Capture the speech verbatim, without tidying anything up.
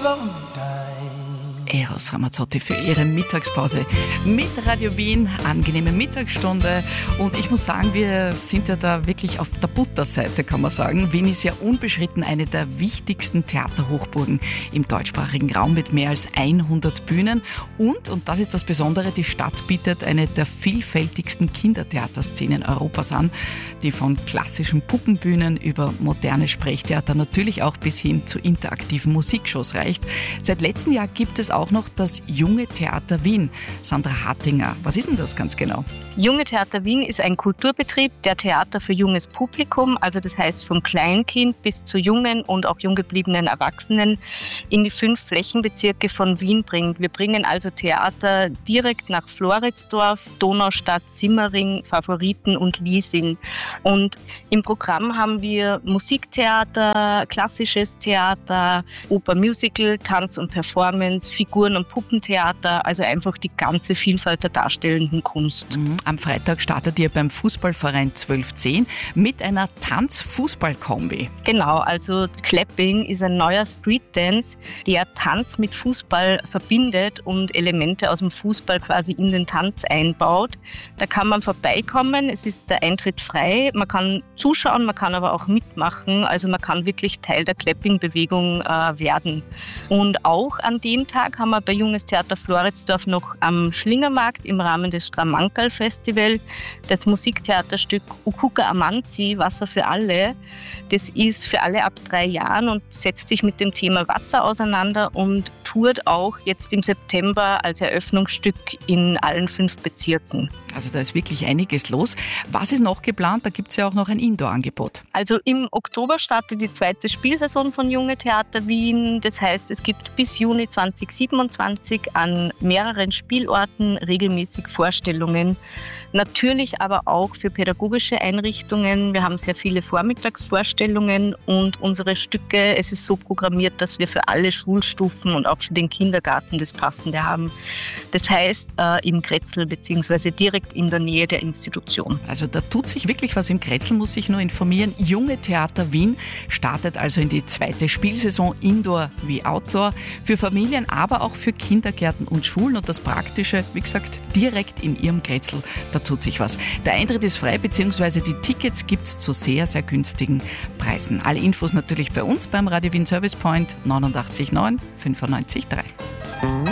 Eros Ramazzotti für ihre Mittagspause mit Radio Wien, angenehme Mittagsstunde, und ich muss sagen, wir sind ja da wirklich auf der Butterseite, kann man sagen. Wien ist ja unbeschritten eine der wichtigsten Theaterhochburgen im deutschsprachigen Raum mit mehr als hundert Bühnen und, und das ist das Besondere, die Stadt bietet eine der vielfältigsten Kindertheaterszenen Europas an, die von klassischen Puppenbühnen über moderne Sprechtheater natürlich auch bis hin zu interaktiven Musikshows reicht. Seit letztem Jahr gibt es auch noch das Junge Theater Wien. Sandra Hartinger, was ist denn das ganz genau? Junge Theater Wien ist ein Kulturbetrieb, der Theater für junges Publikum, also das heißt vom Kleinkind bis zu jungen und auch jung gebliebenen Erwachsenen, in die fünf Flächenbezirke von Wien bringt. Wir bringen also Theater direkt nach Floridsdorf, Donaustadt, Simmering, Favoriten und Liesing. Und im Programm haben wir Musiktheater, klassisches Theater, Oper, Musical, Tanz und Performance, Figuren- und Puppentheater, also einfach die ganze Vielfalt der darstellenden Kunst. Am Freitag startet ihr beim Fußballverein zwölf zehn mit einer Tanz-Fußball-Kombi. Genau, also Clapping ist ein neuer Street-Dance, der Tanz mit Fußball verbindet und Elemente aus dem Fußball quasi in den Tanz einbaut. Da kann man vorbeikommen, es ist der Eintritt frei, man kann zuschauen, man kann aber auch mitmachen, also man kann wirklich Teil der Clapping-Bewegung äh, werden. Und auch an dem Tag haben wir bei Junges Theater Floridsdorf noch am Schlingermarkt im Rahmen des Stramankerl-Festival das Musiktheaterstück Ukuka Amanzi, Wasser für alle. Das ist für alle ab drei Jahren und setzt sich mit dem Thema Wasser auseinander und tourt auch jetzt im September als Eröffnungsstück in allen fünf Bezirken. Also da ist wirklich einiges los. Was ist noch geplant? Da gibt es ja auch noch ein Indoor-Angebot. Also im Oktober startet die zweite Spielsaison von Junge Theater Wien. Das heißt, es gibt bis Juni zwanzig siebenundzwanzig an mehreren Spielorten regelmäßig Vorstellungen. Natürlich aber auch für pädagogische Einrichtungen. Wir haben sehr viele Vormittagsvorstellungen und unsere Stücke, es ist so programmiert, dass wir für alle Schulstufen und auch für den Kindergarten das Passende haben. Das heißt, äh, im Kretzel bzw. direkt in der Nähe der Institution. Also da tut sich wirklich was im Kretzel, muss ich nur informieren. Junge Theater Wien startet also in die zweite Spielsaison, Indoor wie Outdoor, für Familien, aber auch für Kindergärten und Schulen. Und das Praktische, wie gesagt, direkt in ihrem Kretzel, da tut sich was. Der Eintritt ist frei, beziehungsweise die Tickets gibt es zu sehr, sehr günstigen Preisen. Alle Infos natürlich bei uns beim Radio Wien Service Point neunundachtzig neun fünfundneunzig drei.